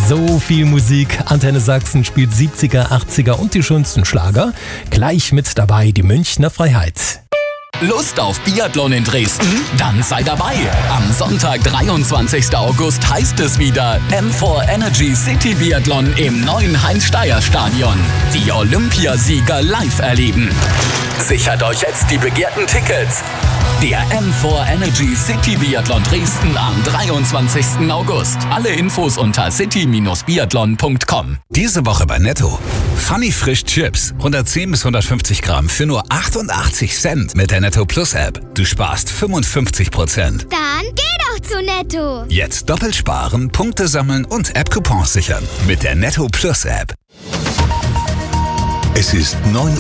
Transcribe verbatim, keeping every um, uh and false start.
So viel Musik. Antenne Sachsen spielt siebziger, achtziger und die schönsten Schlager. Gleich mit dabei die Münchner Freiheit. Lust auf Biathlon in Dresden? Dann sei dabei. Am Sonntag, dreiundzwanzigsten August, heißt es wieder M vier Energy City Biathlon im neuen Heinz-Steier-Stadion. Die Olympiasieger live erleben. Sichert euch jetzt die begehrten Tickets. Der M vier Energy City Biathlon Dresden am dreiundzwanzigsten August. Alle Infos unter city Bindestrich biathlon Punkt com. Diese Woche bei Netto. Funny Frisch Chips. hundertzehn bis hundertfünfzig Gramm für nur achtundachtzig Cent mit der Netto Plus App. Du sparst fünfundfünfzig Prozent. Dann geh doch zu Netto. Jetzt doppelt sparen, Punkte sammeln und App-Coupons sichern. Mit der Netto Plus App. Es ist neun